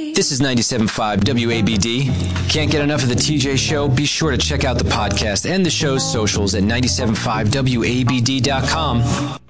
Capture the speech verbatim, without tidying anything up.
This is ninety-seven point five W A B D. Can't get enough of the T J Show? Be sure to check out the podcast and the show's socials at nine seven five W A B D dot com.